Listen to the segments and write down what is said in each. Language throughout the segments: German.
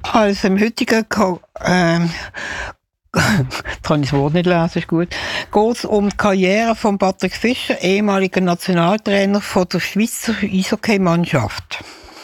Also im heutigen kann ich das Wort nicht lesen, ist gut. Geht es um die Karriere von Patrick Fischer, ehemaliger Nationaltrainer von der Schweizer Eishockey-Mannschaft.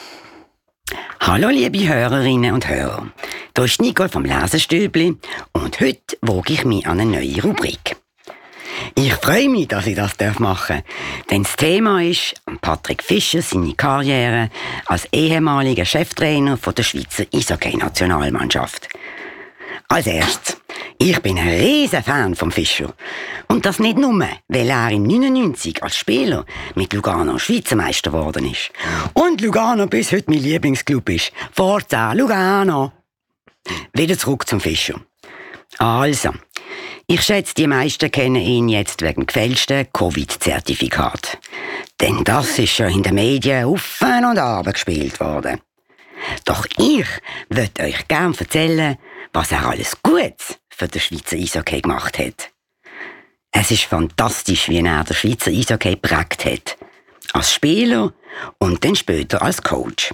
Hallo liebe Hörerinnen und Hörer, hier ist Nicole vom Lesestübli und heute wage ich mich an eine neue Rubrik. Ich freue mich, dass ich das machen darf, denn das Thema ist Patrick Fischer, seine Karriere als ehemaliger Cheftrainer von der Schweizer Eishockey-Nationalmannschaft. Als erstes, ich bin ein riesen Fan vom Fischer. Und das nicht nur, weil er im 99 als Spieler mit Lugano Schweizer Meister geworden ist. Und Lugano bis heute mein Lieblingsclub ist. Forza Lugano! Wieder zurück zum Fischer. Also, ich schätze, die meisten kennen ihn jetzt wegen gefälschten Covid-Zertifikat. Denn das ist schon in den Medien auf und ab gespielt worden. Doch ich möchte euch gerne erzählen, was er alles Gutes für den Schweizer Eishockey gemacht hat. Es ist fantastisch, wie er den Schweizer Eishockey geprägt hat. Als Spieler und dann später als Coach.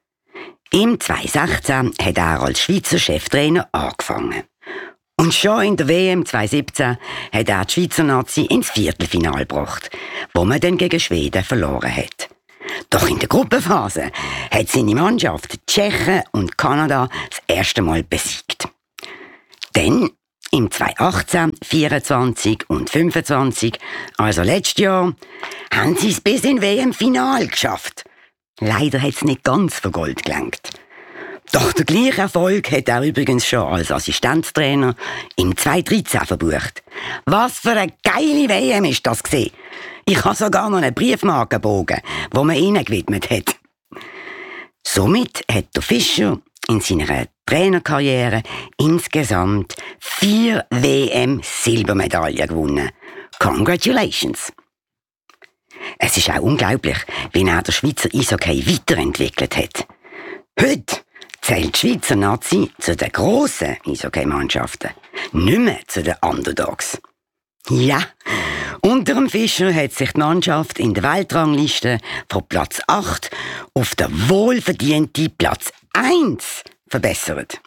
Im 2016 hat er als Schweizer Cheftrainer angefangen. Und schon in der WM 2017 hat er die Schweizer Nazi ins Viertelfinale gebracht, wo man dann gegen Schweden verloren hat. Doch in der Gruppenphase hat seine Mannschaft die Tschechen und Kanada das erste Mal besiegt. Dann im 2018, 24 und 25, also letztes Jahr, haben sie es bis in WM-Final geschafft. Leider hat es nicht ganz für Gold gelangt. Doch der gleiche Erfolg hat er übrigens schon als Assistenztrainer im 2013 verbucht. Was für eine geile WM ist das gewesen. Ich habe sogar noch einen Briefmarkenbogen, den man ihnen gewidmet hat. Somit hat der Fischer in seiner Trainerkarriere insgesamt 4 WM-Silbermedaillen gewonnen. Congratulations! Es ist auch unglaublich, wie er der Schweizer Eishockey weiterentwickelt hat. Heute zählt die Schweizer Nazi zu den grossen Eishockey-Mannschaften, nicht mehr zu den Underdogs. Ja, unter dem Fischer hat sich die Mannschaft in der Weltrangliste von Platz 8 auf den wohlverdienten Platz 1 verbessert.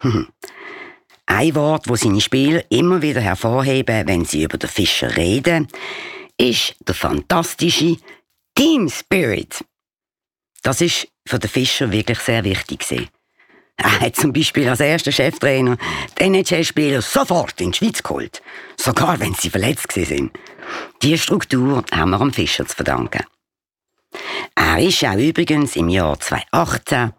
Ein Wort, das seine Spieler immer wieder hervorheben, wenn sie über den Fischer reden, ist der fantastische Team Spirit. Das ist für den Fischer wirklich sehr wichtig gewesen. Er hat zum Beispiel als erster Cheftrainer die NHL-Spieler sofort in die Schweiz geholt. Sogar wenn sie verletzt waren. Diese Struktur haben wir am Fischer zu verdanken. Er ist auch übrigens im Jahr 2018,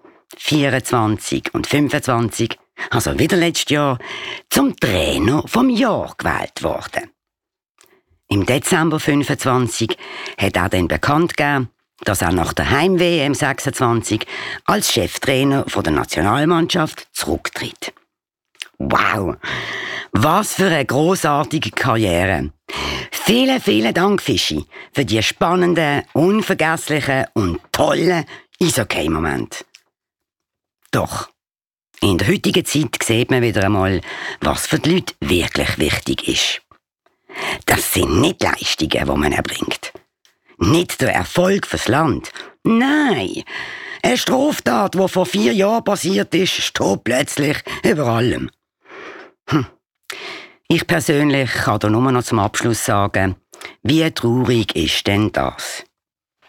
24 und 25, also wieder letztes Jahr, zum Trainer vom Jahr gewählt worden. Im Dezember 25 hat er dann bekannt gegeben, dass er nach der Heim-WM 26 als Cheftrainer von der Nationalmannschaft zurücktritt. Wow! Was für eine grossartige Karriere! Vielen, vielen Dank, Fischi, für die spannenden, unvergesslichen und tollen Eishockey-Momente. Doch, in der heutigen Zeit sieht man wieder einmal, was für die Leute wirklich wichtig ist. Das sind nicht Leistungen, die man erbringt. Nicht der Erfolg fürs Land. Nein, eine Straftat, die vor 4 Jahren passiert ist, steht plötzlich über allem. Ich persönlich kann da nur noch zum Abschluss sagen, wie traurig ist denn das?